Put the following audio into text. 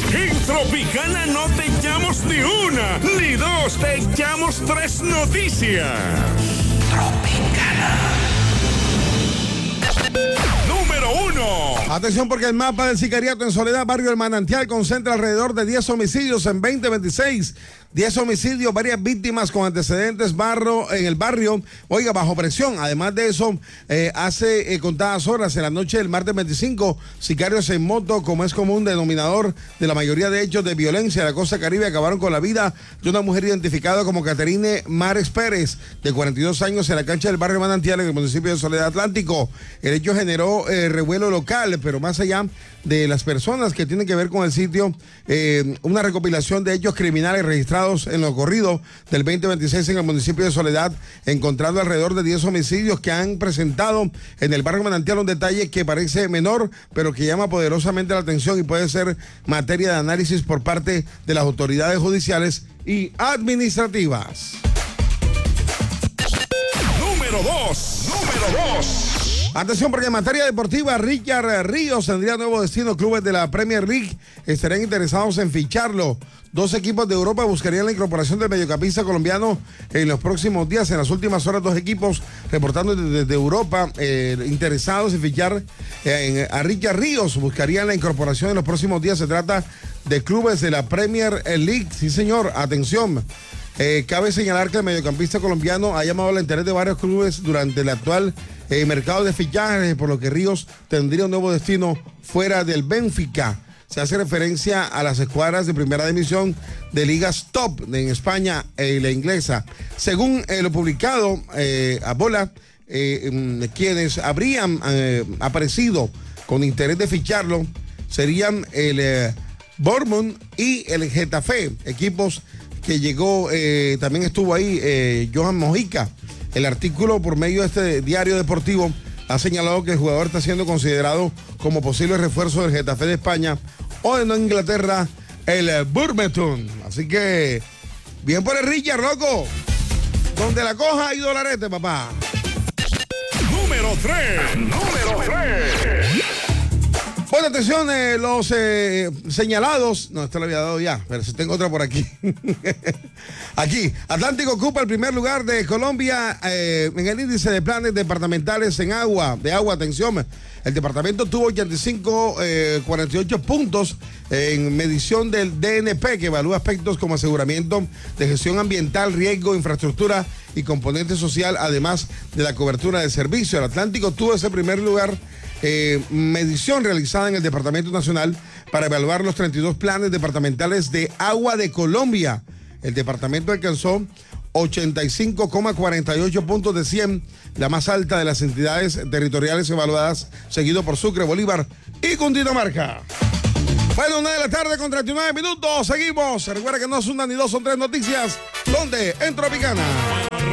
En Tropicana no te echamos ni una, ni dos, te echamos tres noticias. Tropicana. Número 1. Atención porque el mapa del sicariato en Soledad, barrio El Manantial, concentra alrededor de 10 homicidios en 2026. 10 homicidios, varias víctimas con antecedentes en el barrio, oiga, bajo presión. Además de eso, hace contadas horas, en la noche del martes 25, sicarios en moto, como es común denominador de la mayoría de hechos de violencia de la costa caribe, acabaron con la vida de una mujer identificada como Caterine Mares Pérez, de 42 años, en la cancha del barrio Manantial, en el municipio de Soledad Atlántico. El hecho generó revuelo local, pero más allá de las personas que tienen que ver con el sitio, una recopilación de hechos criminales registrados en lo corrido del 2026 en el municipio de Soledad, encontrando alrededor de 10 homicidios que han presentado en el barrio Manantial, un detalle que parece menor, pero que llama poderosamente la atención y puede ser materia de análisis por parte de las autoridades judiciales y administrativas. Número 2. Atención porque en materia deportiva, Richard Ríos tendría nuevo destino. Clubes de la Premier League estarían interesados en ficharlo. 2 equipos de Europa buscarían la incorporación del mediocampista colombiano en los próximos días. En las últimas horas, 2 equipos reportando desde Europa interesados en fichar a Richard Ríos. Buscarían la incorporación en los próximos días. Se trata de clubes de la Premier League. Sí, señor. Atención. Cabe señalar que el mediocampista colombiano ha llamado el interés de varios clubes durante el actual mercado de fichajes, por lo que Ríos tendría un nuevo destino fuera del Benfica. Se hace referencia a las escuadras de primera división de ligas top en España y la inglesa. Según lo publicado a Bola, quienes habrían aparecido con interés de ficharlo serían el Bournemouth y el Getafe, equipos que llegó, también estuvo ahí Johan Mojica. El artículo por medio de este diario deportivo ha señalado que el jugador está siendo considerado como posible refuerzo del Getafe de España o de Nueva Inglaterra, el Bournemouth. Así que, bien por el Richard, loco. Donde la coja hay dolarete, papá. Número 3. Bueno, atención, los señalados. No, esto lo había dado ya, pero si tengo otra por aquí. Aquí, Atlántico ocupa el primer lugar de Colombia en el índice de planes departamentales de agua. Atención, el departamento tuvo 48 puntos en medición del DNP, que evalúa aspectos como aseguramiento de gestión ambiental, riesgo, infraestructura y componente social, además de la cobertura de servicio. El Atlántico tuvo ese primer lugar. Medición realizada en el Departamento Nacional para evaluar los 32 planes departamentales de agua de Colombia. El departamento alcanzó 85,48 puntos de 100, la más alta de las entidades territoriales evaluadas, seguido por Sucre, Bolívar y Cundinamarca. Bueno, 1:39 PM. Seguimos. Recuerda que no son una ni dos, son tres noticias. ¿Dónde? En Tropicana.